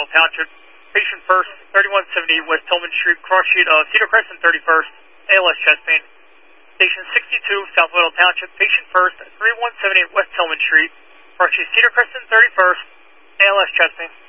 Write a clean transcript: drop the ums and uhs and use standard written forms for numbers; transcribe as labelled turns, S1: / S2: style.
S1: Township. Patient first, 3170 West Tillman Street, cross sheet of Cedar Crescent 31st, ALS chest pain. Station 62, South Whittle Township. Patient first, 3178 West Tillman Street, cross sheet Cedar Crescent 31st, ALS chest pain.